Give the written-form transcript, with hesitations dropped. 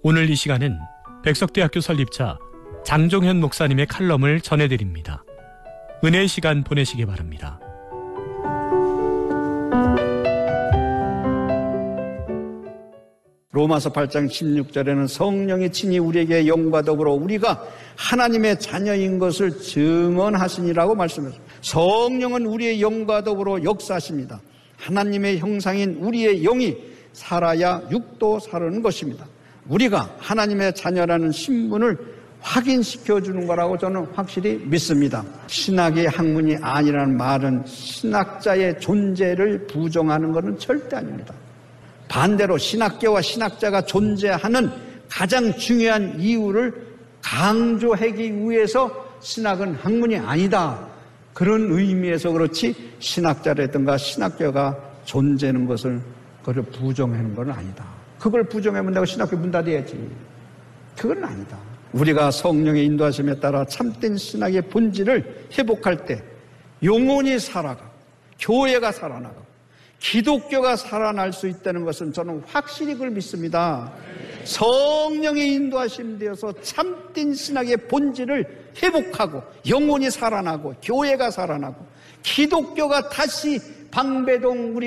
오늘 이 시간은 백석대학교 설립자 장종현 목사님의 칼럼을 전해드립니다. 은혜의 시간 보내시기 바랍니다. 로마서 8장 16절에는 성령이 친히 우리에게 영과 더불어 우리가 하나님의 자녀인 것을 증언하시니라고 말씀하십니다. 성령은 우리의 영과 더불어 역사하십니다. 하나님의 형상인 우리의 영이 살아야 육도 사는 것입니다. 우리가 하나님의 자녀라는 신분을 확인시켜주는 거라고 저는 확실히 믿습니다. 신학의 학문이 아니라는 말은 신학자의 존재를 부정하는 것은 절대 아닙니다. 반대로 신학계와 신학자가 존재하는 가장 중요한 이유를 강조하기 위해서 신학은 학문이 아니다. 그런 의미에서 그렇지 신학자라든가 신학계가 존재하는 것을 그걸 부정하는 건 아니다. 그걸 부정하면 내가 신학교 문 닫아야지. 그건 아니다. 우리가 성령의 인도하심에 따라 참된 신학의 본질을 회복할 때 영혼이 살아가고 교회가 살아나가고 기독교가 살아날 수 있다는 것은 저는 확실히 그걸 믿습니다. 성령의 인도하심 되어서 참된 신학의 본질을 회복하고 영혼이 살아나고 교회가 살아나고 기독교가 다시 방배동 우리